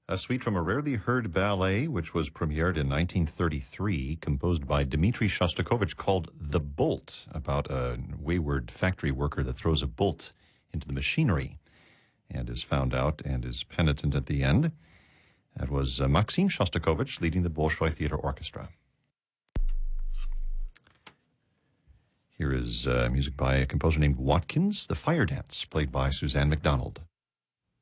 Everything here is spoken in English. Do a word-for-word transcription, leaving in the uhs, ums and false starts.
A suite from a rarely heard ballet, which was premiered in nineteen thirty-three, composed by Dmitri Shostakovich, called The Bolt, about a wayward factory worker that throws a bolt into the machinery and is found out and is penitent at the end. That was uh, Maxim Shostakovich leading the Bolshoi Theater Orchestra. Here is uh, music by a composer named Watkins, The Fire Dance, played by Suzanne MacDonald.